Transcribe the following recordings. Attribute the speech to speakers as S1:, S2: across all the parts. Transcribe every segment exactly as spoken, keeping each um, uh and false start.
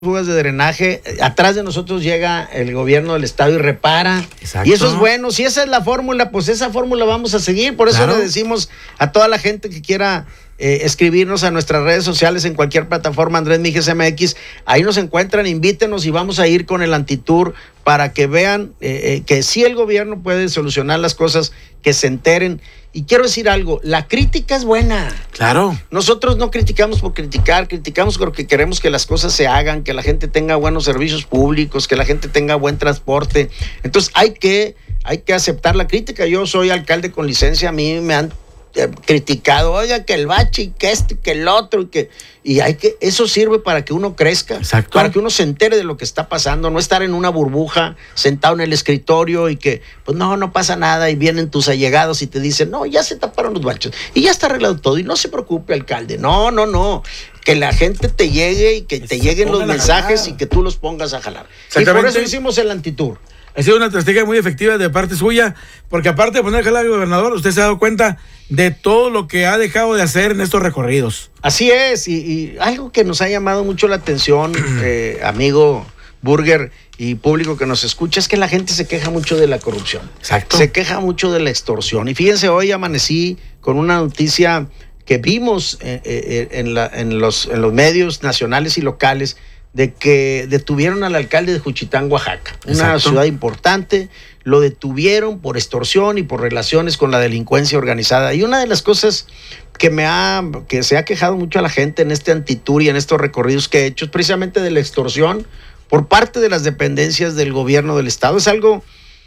S1: fugas de drenaje, atrás de nosotros llega el gobierno del estado y repara.
S2: Exacto.
S1: Y eso es bueno. Si esa es la fórmula, pues esa fórmula vamos a seguir. Por eso
S2: Claro.
S1: le decimos a toda la gente que quiera eh, escribirnos a nuestras redes sociales en cualquier plataforma, Andrés Mijes M X, ahí nos encuentran, invítenos y vamos a ir con el Antitour para que vean eh, eh, que sí el gobierno puede solucionar las cosas, que se enteren. Y quiero decir algo, la crítica es buena.
S2: Claro.
S1: Nosotros no criticamos por criticar, criticamos porque queremos que las cosas se hagan, que la gente tenga buenos servicios públicos, que la gente tenga buen transporte. Entonces hay que, hay que aceptar la crítica. Yo soy alcalde con licencia, a mí me han eh, criticado, oiga, que el bache, que este, que el otro, y que y hay que, eso sirve para que uno crezca,
S2: Exacto.
S1: para que uno se entere de lo que está pasando, no estar en una burbuja, sentado en el escritorio y que, pues no, no pasa nada, y vienen tus allegados y te dicen, no, ya se taparon los baches, y ya está arreglado todo, y no se preocupe, alcalde, no, no, no, que la gente te llegue y que te lleguen los mensajes y que tú los pongas a jalar. Y por eso hicimos el Antitour.
S2: Ha sido una estrategia muy efectiva de parte suya, porque aparte de poner a jalar al gobernador, usted se ha dado cuenta de todo lo que ha dejado de hacer en estos recorridos.
S1: Así es, y, y algo que nos ha llamado mucho la atención, eh, amigo Burger y público que nos escucha, es que la gente se queja mucho de la corrupción.
S2: Exacto.
S1: Se queja mucho de la extorsión. Y fíjense, hoy amanecí con una noticia que vimos eh, eh, en, la, en, los, en los medios nacionales y locales, de que detuvieron al alcalde de Juchitán, Oaxaca, una
S2: Exacto.
S1: ciudad importante. Lo detuvieron por extorsión y por relaciones con la delincuencia organizada. Y una de las cosas que me ha, que se ha quejado mucho a la gente en este Antitour y en estos recorridos que he hecho es precisamente de la extorsión por parte de las dependencias del gobierno del estado. Es algo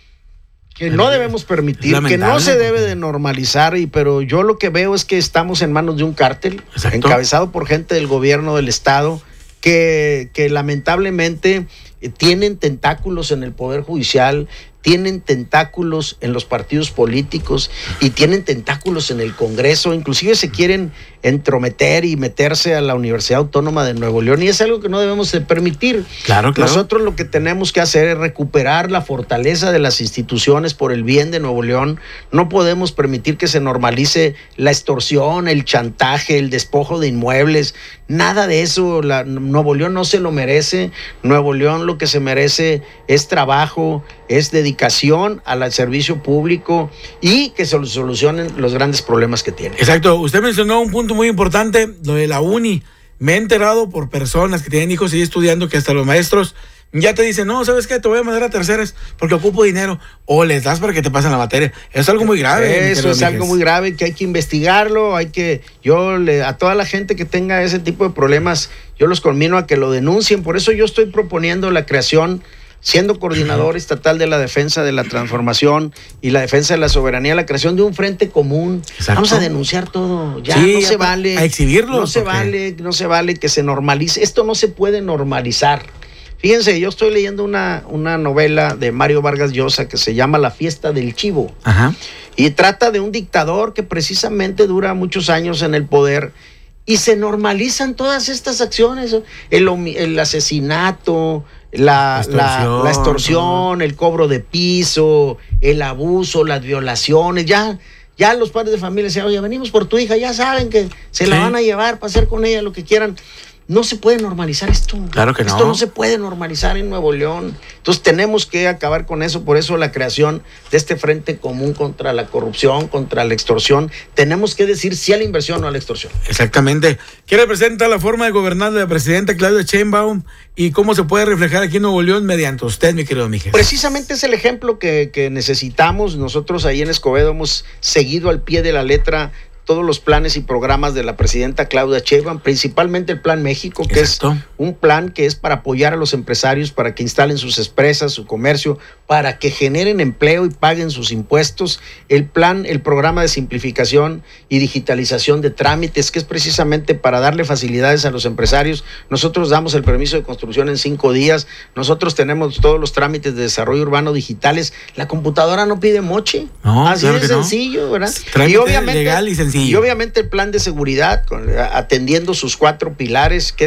S1: que no debemos permitir, que no se debe de normalizar, y pero yo lo que veo es que estamos en manos de un cártel,
S2: Exacto.
S1: encabezado por gente del gobierno del estado, que, que lamentablemente eh, tienen tentáculos en el Poder Judicial, tienen tentáculos en los partidos políticos y tienen tentáculos en el Congreso, inclusive se quieren entrometer y meterse a la Universidad Autónoma de Nuevo León, y es algo que no debemos de permitir.
S2: Claro, claro.
S1: Nosotros lo que tenemos que hacer es recuperar la fortaleza de las instituciones por el bien de Nuevo León. No podemos permitir que se normalice la extorsión, el chantaje, el despojo de inmuebles, nada de eso. La, Nuevo León no se lo merece. Nuevo León lo que se merece es trabajo, es dedicación al servicio público y que se solucionen los grandes problemas que tiene.
S2: Exacto. Usted mencionó un punto muy importante, lo de la uni. Me he enterado por personas que tienen hijos y estudiando que hasta los maestros ya te dicen, no, ¿sabes qué? Te voy a mandar a terceras porque ocupo dinero. O les das para que te pasen la materia. Es algo muy grave.
S1: Eso es algo muy grave que hay que investigarlo. Hay que, yo le, a toda la gente que tenga ese tipo de problemas, yo los conmino a que lo denuncien. Por eso yo estoy proponiendo la creación, siendo coordinador estatal de la defensa de la transformación y la defensa de la soberanía, la creación de un frente común.
S2: Exacto.
S1: Vamos a denunciar todo. Ya
S2: Sí,
S1: no
S2: ya
S1: se
S2: pa-
S1: vale.
S2: a exhibirlo,
S1: No se
S2: porque-
S1: vale, no se vale que se normalice. Esto no se puede normalizar. Fíjense, yo estoy leyendo una, una novela de Mario Vargas Llosa que se llama La fiesta del chivo.
S2: Ajá.
S1: Y trata de un dictador que precisamente dura muchos años en el poder y se normalizan todas estas acciones, el, homi- el asesinato, la,
S2: Extorsión,
S1: la, la extorsión, el cobro de piso, el abuso, las violaciones. Ya, ya los padres de familia decían, oye, venimos por tu hija, ya saben que se la
S2: Sí.
S1: van a llevar para hacer con ella lo que quieran. No se puede normalizar esto.
S2: Claro que no.
S1: Esto no se puede normalizar en Nuevo León. Entonces tenemos que acabar con eso. Por eso la creación de este frente común contra la corrupción, contra la extorsión. Tenemos que decir sí a la inversión o a la extorsión.
S2: Exactamente. ¿Qué representa la forma de gobernar de la presidenta Claudia Sheinbaum y cómo se puede reflejar aquí en Nuevo León mediante usted, mi querido Mijes?
S1: Precisamente es el ejemplo que, que necesitamos. Nosotros ahí en Escobedo hemos seguido al pie de la letra todos los planes y programas de la presidenta Claudia Sheinbaum, principalmente el Plan México, que
S2: Exacto.
S1: es un plan que es para apoyar a los empresarios, para que instalen sus empresas, su comercio, para que generen empleo y paguen sus impuestos. El plan, el programa de simplificación y digitalización de trámites, que es precisamente para darle facilidades a los empresarios. Nosotros damos el permiso de construcción en cinco días. Nosotros tenemos todos los trámites de desarrollo urbano digitales. La computadora no pide moche.
S2: No,
S1: Así
S2: claro
S1: de
S2: que no.
S1: sencillo, ¿verdad?
S2: Trámite legal y sencillo.
S1: Y obviamente el plan de seguridad, con, atendiendo sus cuatro pilares, que es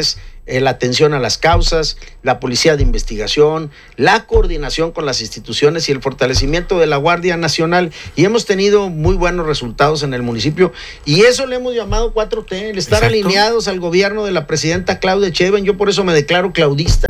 S1: eh, la atención a las causas, la policía de investigación, la coordinación con las instituciones y el fortalecimiento de la Guardia Nacional. Y hemos tenido muy buenos resultados en el municipio y eso le hemos llamado cuatro T, el estar Exacto. alineados al gobierno de la presidenta Claudia Sheinbaum. Yo por eso me declaro claudista.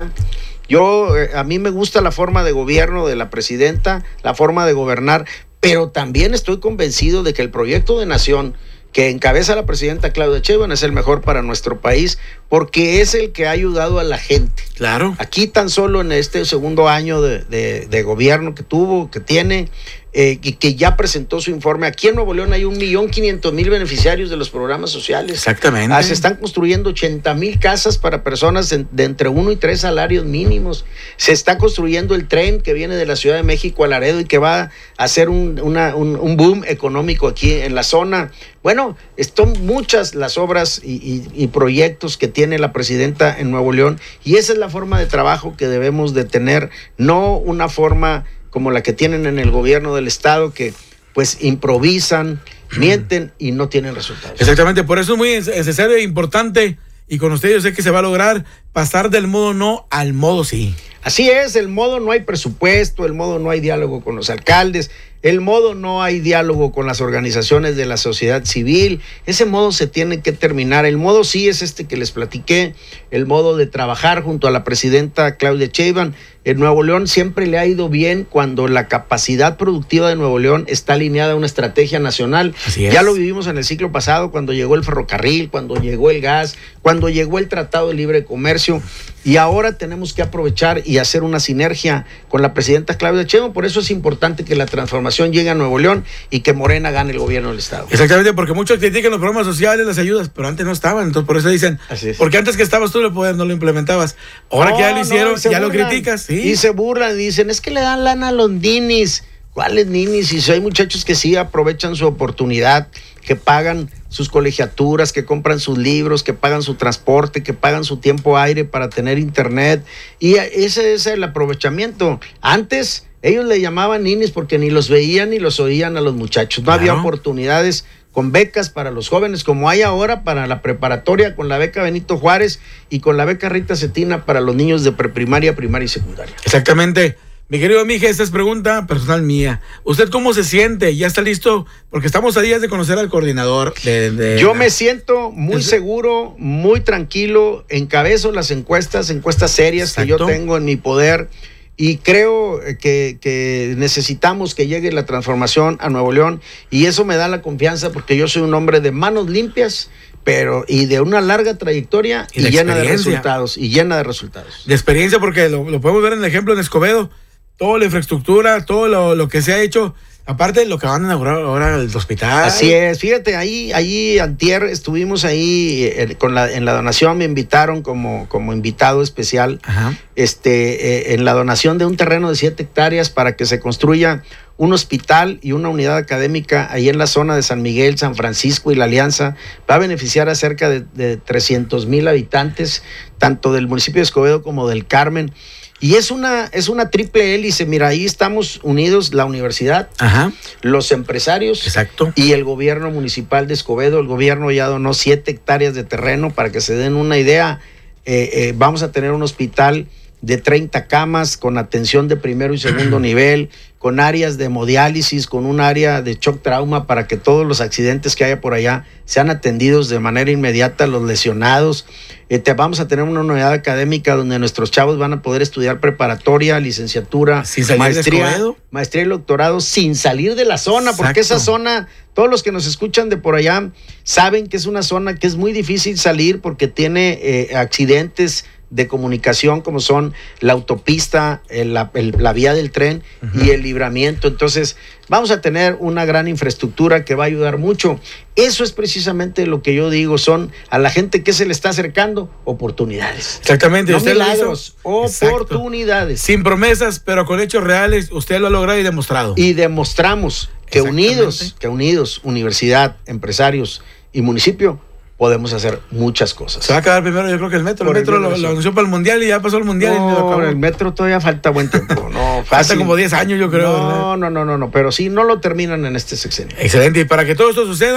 S1: Yo, eh, a mí me gusta la forma de gobierno de la presidenta, la forma de gobernar, pero también estoy convencido de que el proyecto de nación que encabeza la presidenta Claudia Sheinbaum es el mejor para nuestro país, porque es el que ha ayudado a la gente.
S2: Claro.
S1: Aquí tan solo en este segundo año de, de, de gobierno que tuvo, que tiene, eh, y que ya presentó su informe, aquí en Nuevo León hay un millón quinientos mil beneficiarios de los programas sociales.
S2: Exactamente.
S1: Ah, se están construyendo ochenta mil casas para personas de, de entre uno y tres salarios mínimos. Se está construyendo el tren que viene de la Ciudad de México a Laredo y que va a hacer un, una, un, un boom económico aquí en la zona. Bueno, son muchas las obras y, y, y proyectos que tiene la presidenta en Nuevo León y esa es la forma de trabajo que debemos de tener, no una forma como la que tienen en el gobierno del estado que pues improvisan, mienten y no tienen resultados.
S2: Exactamente, por eso es muy necesario e importante y con ustedes yo sé que se va a lograr pasar del modo no al modo sí.
S1: Así es, el modo no hay presupuesto, el modo no hay diálogo con los alcaldes, el modo no hay diálogo con las organizaciones de la sociedad civil, ese modo se tiene que terminar. El modo sí es este que les platiqué, el modo de trabajar junto a la presidenta Claudia Sheinbaum. En Nuevo León siempre le ha ido bien cuando la capacidad productiva de Nuevo León está alineada a una estrategia nacional. Ya lo vivimos en el ciclo pasado cuando llegó el ferrocarril, cuando llegó el gas, cuando llegó el Tratado de Libre Comercio y ahora tenemos que aprovechar y hacer una sinergia con la presidenta Claudia Sheinbaum. Por eso es importante que la transformación llegue a Nuevo León y que Morena gane el gobierno del estado.
S2: Exactamente, porque muchos critican los programas sociales, las ayudas, pero antes no estaban, entonces por eso dicen, porque antes que estabas tú el poder no lo implementabas, ahora no, que ya lo hicieron, no, ya burlan, lo criticas. ¿Sí?
S1: Y se burlan, dicen, es que le dan lana a los ninis. ¿Cuáles ninis? Y si hay muchachos que sí aprovechan su oportunidad, que pagan sus colegiaturas, que compran sus libros, que pagan su transporte, que pagan su tiempo aire para tener internet. Y ese es el aprovechamiento. Antes ellos le llamaban ninis porque ni los veían ni los oían a los muchachos. No claro. había oportunidades con becas para los jóvenes como hay ahora para la preparatoria, con la beca Benito Juárez y con la beca Rita Cetina para los niños de preprimaria, primaria y secundaria.
S2: Exactamente. Mi querido Mije, esta es pregunta personal mía. ¿Usted cómo se siente? ¿Ya está listo? Porque estamos a días de conocer al coordinador. De, de...
S1: Yo me siento muy seguro, muy tranquilo. Encabezo las encuestas, encuestas serias Exacto. que yo tengo en mi poder. Y creo que, que necesitamos que llegue la transformación a Nuevo León. Y eso me da la confianza porque yo soy un hombre de manos limpias, pero y de una larga trayectoria y, y llena de resultados. Y llena de resultados.
S2: De experiencia, porque lo, lo podemos ver en el ejemplo en Escobedo. Toda la infraestructura, todo lo, lo que se ha hecho, aparte de lo que van a inaugurar ahora el hospital.
S1: Así es, fíjate, ahí, ahí antier estuvimos ahí eh, con la, en la donación, me invitaron como, como invitado especial, Ajá. este, eh, en la donación de un terreno de siete hectáreas para que se construya un hospital y una unidad académica ahí en la zona de San Miguel, San Francisco y La Alianza. Va a beneficiar a cerca de, de trescientos mil habitantes, tanto del municipio de Escobedo como del Carmen. Y es una, es una triple hélice, mira, ahí estamos unidos la universidad, Ajá. los empresarios
S2: Exacto.
S1: y el gobierno municipal de Escobedo. El gobierno ya donó siete hectáreas de terreno para que se den una idea. Eh, eh, vamos a tener un hospital de treinta camas con atención de primero y segundo nivel, con áreas de hemodiálisis, con un área de shock trauma para que todos los accidentes que haya por allá sean atendidos de manera inmediata, los lesionados. Eh, te, vamos a tener una unidad académica donde nuestros chavos van a poder estudiar preparatoria, licenciatura, maestría, maestría y doctorado sin salir de la zona, Exacto. porque esa zona, todos los que nos escuchan de por allá saben que es una zona que es muy difícil salir porque tiene eh, accidentes de comunicación como son la autopista, el, la, el, la vía del tren uh-huh. y el libramiento. Entonces vamos a tener una gran infraestructura que va a ayudar mucho. Eso es precisamente lo que yo digo, son a la gente que se le está acercando oportunidades.
S2: Exactamente.
S1: No
S2: usted
S1: milagros, oportunidades.
S2: Sin promesas, pero con hechos reales, usted lo ha logrado y demostrado.
S1: Y demostramos que unidos, que unidos, universidad, empresarios y municipio, podemos hacer muchas cosas.
S2: Se va a acabar primero, yo creo que el metro. Por el metro el lo, lo anunció para el mundial y ya pasó el mundial.
S1: No,
S2: y lo acabó.
S1: El metro todavía falta buen tiempo. No,
S2: falta como diez años, yo creo.
S1: No, no, no, no, no, pero sí, no lo terminan en este sexenio.
S2: Excelente. Y para que todo esto suceda,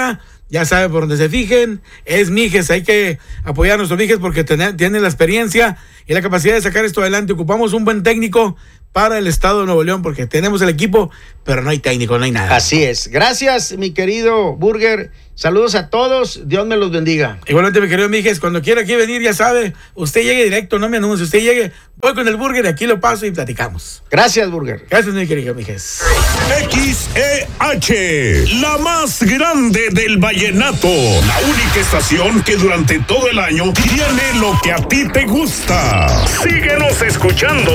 S2: Ya sabe por donde se fijen, es Mijes. Hay que apoyar a nuestros Mijes porque tiene, tiene la experiencia y la capacidad de sacar esto adelante. Ocupamos un buen técnico para el estado de Nuevo León porque tenemos el equipo, pero no hay técnico, no hay nada.
S1: Así es. Gracias, mi querido Burger. Saludos a todos. Dios me los bendiga.
S2: Igualmente, mi querido Mijes, cuando quiera aquí venir, ya sabe, usted llegue directo, no me anuncie. Usted llegue, voy con el Burger y aquí lo paso y platicamos.
S1: Gracias, Burger.
S2: Gracias, mi querido Mijes.
S3: X E H, la más grande del vallenato. La única estación que durante todo el año tiene lo que a ti te gusta. Síguenos escuchando.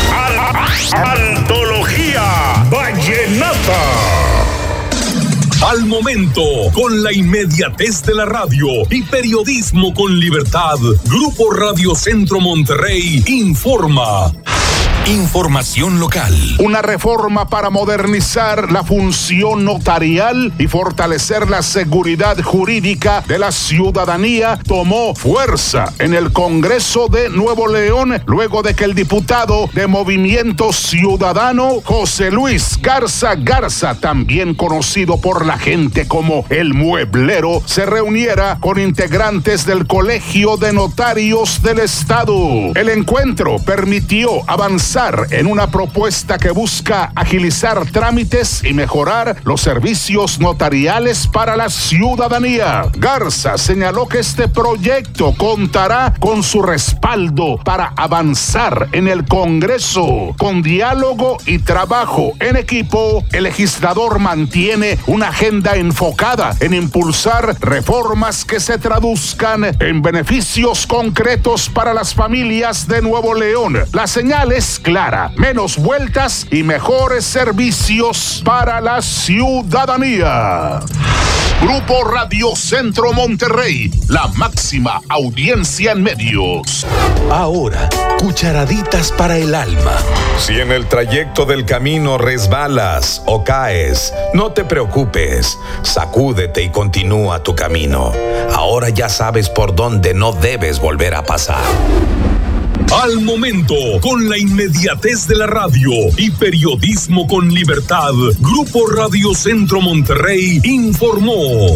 S3: Antología Vallenata. Al momento, con la inmediatez de la radio y periodismo con libertad, Grupo Radio Centro Monterrey informa. Información local.
S4: Una reforma para modernizar la función notarial y fortalecer la seguridad jurídica de la ciudadanía tomó fuerza en el Congreso de Nuevo León luego de que el diputado de Movimiento Ciudadano, José Luis Garza Garza, también conocido por la gente como El Mueblero, se reuniera con integrantes del Colegio de Notarios del Estado. El encuentro permitió avanzar en una propuesta que busca agilizar trámites y mejorar los servicios notariales para la ciudadanía. Garza señaló que este proyecto contará con su respaldo para avanzar en el Congreso. Con diálogo y trabajo en equipo, el legislador mantiene una agenda enfocada en impulsar reformas que se traduzcan en beneficios concretos para las familias de Nuevo León. La señal es clara, menos vueltas y mejores servicios para la ciudadanía. Grupo Radio Centro Monterrey, la máxima audiencia en medios.
S3: Ahora, cucharaditas para el alma. Si en el trayecto del camino resbalas o caes, no te preocupes, sacúdete y continúa tu camino. Ahora ya sabes por dónde no debes volver a pasar. Al momento, con la inmediatez de la radio y periodismo con libertad, Grupo Radio Centro Monterrey informó.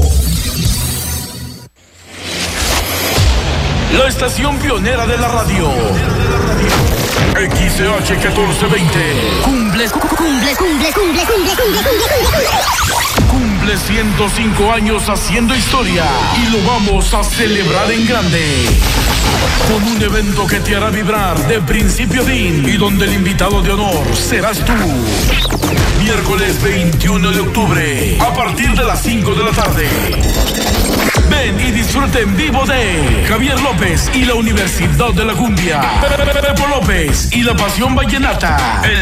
S3: La estación pionera de la radio. X E H catorce veinte. Cumple, cumple, cumple, cumple, cumple, cumple, cumple. Cumple ciento cinco años haciendo historia y lo vamos a celebrar en grande. Con un evento que te hará vibrar de principio a fin y donde el invitado de honor serás tú. Miércoles veintiuno de octubre, a partir de las cinco de la tarde. Ven y disfrute en vivo de Javier López y la Universidad de la Cumbia, Pepo López y la Pasión Vallenata, el